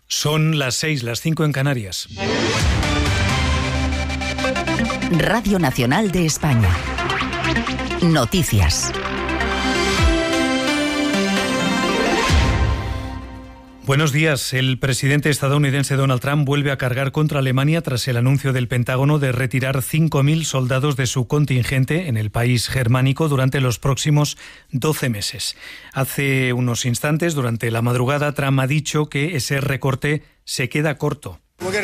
Son las 6, las 5 en Canarias. Radio Nacional de España. Noticias. Buenos días. El presidente estadounidense Donald Trump vuelve a cargar contra Alemania tras el anuncio del Pentágono de retirar 5.000 soldados de su contingente en el país germánico durante los próximos 12 meses. Hace unos instantes, durante la madrugada, Trump ha dicho que ese recorte se queda corto.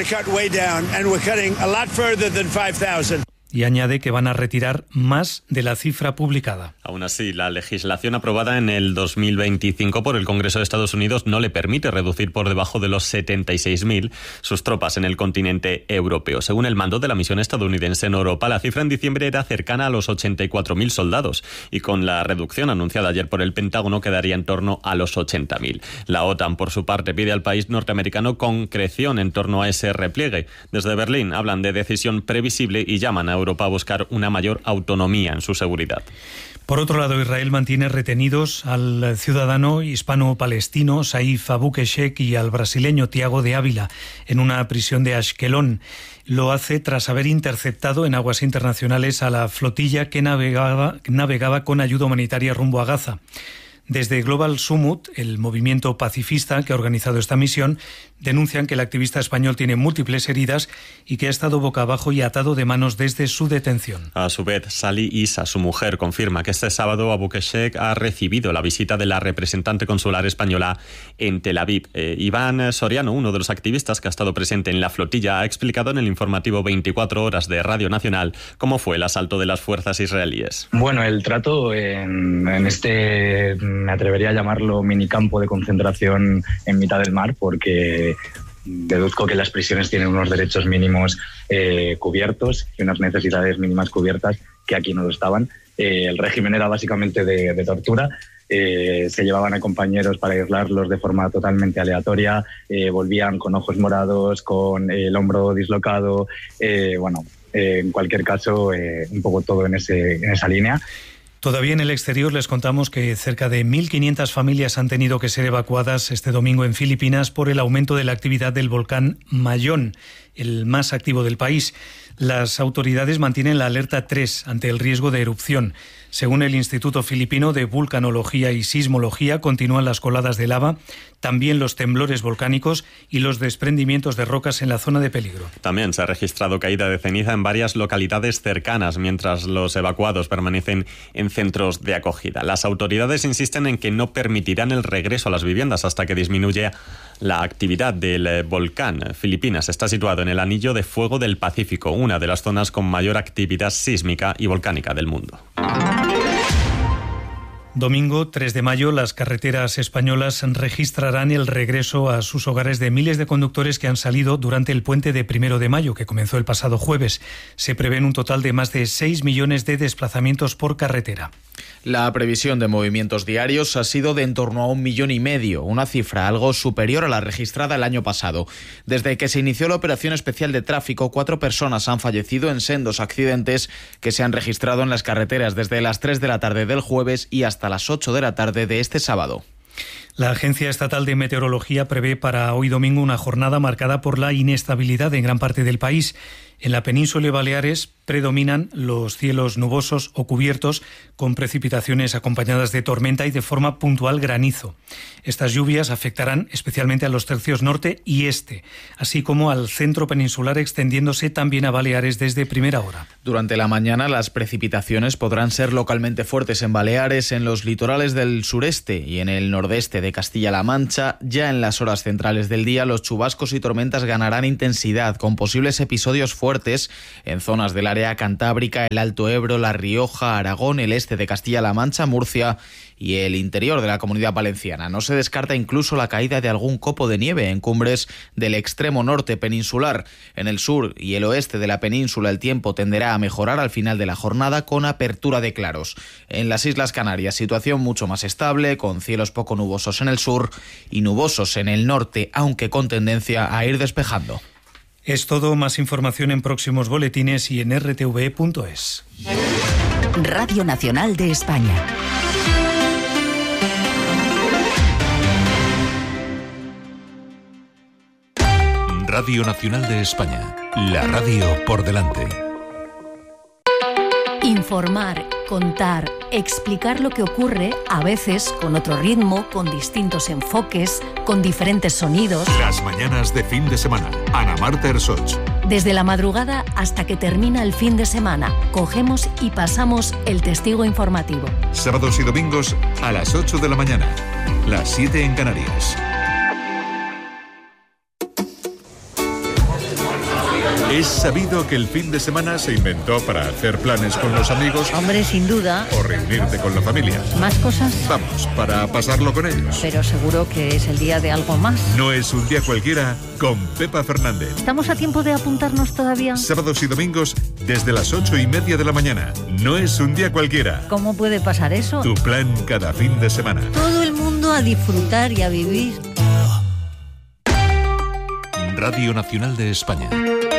Y añade que van a retirar más de la cifra publicada. Aún así, la legislación aprobada en el 2025 por el Congreso de Estados Unidos no le permite reducir por debajo de los 76.000 sus tropas en el continente europeo. Según el mando de la misión estadounidense en Europa, la cifra en diciembre era cercana a los 84.000 soldados y con la reducción anunciada ayer por el Pentágono quedaría en torno a los 80.000. La OTAN, por su parte, pide al país norteamericano concreción en torno a ese repliegue. Desde Berlín hablan de decisión previsible y llaman a Europa a buscar una mayor autonomía en su seguridad. Por otro lado, Israel mantiene retenidos al ciudadano hispano-palestino Saif Abu-Keshek y al brasileño Thiago de Ávila en una prisión de Ashkelon. Lo hace tras haber interceptado en aguas internacionales a la flotilla que navegaba con ayuda humanitaria rumbo a Gaza. Desde Global Summit, el movimiento pacifista que ha organizado esta misión, denuncian que el activista español tiene múltiples heridas y que ha estado boca abajo y atado de manos desde su detención. A su vez, Sally Issa, su mujer, confirma que este sábado Abu-Keshek ha recibido la visita de la representante consular española en Tel Aviv. Iván Soriano, uno de los activistas que ha estado presente en la flotilla, ha explicado en el informativo 24 horas de Radio Nacional cómo fue el asalto de las fuerzas israelíes. Bueno, el trato en este, me atrevería a llamarlo minicampo de concentración en mitad del mar, porque deduzco que las prisiones tienen unos derechos mínimos cubiertos y unas necesidades mínimas cubiertas que aquí no lo estaban. El régimen era básicamente de tortura. Se llevaban a compañeros para aislarlos de forma totalmente aleatoria, volvían con ojos morados, con el hombro dislocado, en cualquier caso, un poco todo en esa línea. Todavía en el exterior les contamos que cerca de 1.500 familias han tenido que ser evacuadas este domingo en Filipinas por el aumento de la actividad del volcán Mayón, el más activo del país. Las autoridades mantienen la alerta 3 ante el riesgo de erupción. Según el Instituto Filipino de Vulcanología y Sismología, continúan las coladas de lava, también los temblores volcánicos y los desprendimientos de rocas en la zona de peligro. También se ha registrado caída de ceniza en varias localidades cercanas, mientras los evacuados permanecen en centros de acogida. Las autoridades insisten en que no permitirán el regreso a las viviendas hasta que disminuya la actividad del volcán. Filipinas está situado en el Anillo de Fuego del Pacífico, una de las zonas con mayor actividad sísmica y volcánica del mundo. Domingo 3 de mayo, las carreteras españolas registrarán el regreso a sus hogares de miles de conductores que han salido durante el puente de 1 de mayo, que comenzó el pasado jueves. Se prevén un total de más de 6 millones de desplazamientos por carretera. La previsión de movimientos diarios ha sido de en torno a 1,5 millones, una cifra algo superior a la registrada el año pasado. Desde que se inició la operación especial de tráfico, 4 personas han fallecido en sendos accidentes que se han registrado en las carreteras desde las 3 de la tarde del jueves y hasta las 8 de la tarde de este sábado. La Agencia Estatal de Meteorología prevé para hoy domingo una jornada marcada por la inestabilidad en gran parte del país. En la península y Baleares predominan los cielos nubosos o cubiertos con precipitaciones acompañadas de tormenta y de forma puntual granizo. Estas lluvias afectarán especialmente a los tercios norte y este, así como al centro peninsular, extendiéndose también a Baleares desde primera hora. Durante la mañana las precipitaciones podrán ser localmente fuertes en Baleares, en los litorales del sureste y en el nordeste de Castilla-La Mancha. Ya en las horas centrales del día los chubascos y tormentas ganarán intensidad, con posibles episodios fuertes en zonas del área cantábrica, el Alto Ebro, La Rioja, Aragón, el este de Castilla-La Mancha, Murcia y el interior de la Comunidad Valenciana. No se descarta incluso la caída de algún copo de nieve en cumbres del extremo norte peninsular. En el sur y el oeste de la península el tiempo tenderá a mejorar al final de la jornada con apertura de claros. En las Islas Canarias, situación mucho más estable, con cielos poco nubosos en el sur y nubosos en el norte, aunque con tendencia a ir despejando. Es todo. Más información en próximos boletines y en rtv.es. Radio Nacional de España. Radio Nacional de España, la radio por delante. Informar, contar, explicar lo que ocurre, a veces con otro ritmo, con distintos enfoques, con diferentes sonidos. Las mañanas de fin de semana. Ana Marta Ersoch. Desde la madrugada hasta que termina el fin de semana, cogemos y pasamos el testigo informativo. Sábados y domingos a las 8 de la mañana, las 7 en Canarias. Es sabido que el fin de semana se inventó para hacer planes con los amigos. Hombre, sin duda. O reunirte con la familia. ¿Más cosas? Vamos, para pasarlo con ellos. Pero seguro que es el día de algo más. No es un día cualquiera con Pepa Fernández. ¿Estamos a tiempo de apuntarnos todavía? Sábados y domingos desde las 8:30 de la mañana. No es un día cualquiera. ¿Cómo puede pasar eso? Tu plan cada fin de semana. Todo el mundo a disfrutar y a vivir. Radio Nacional de España.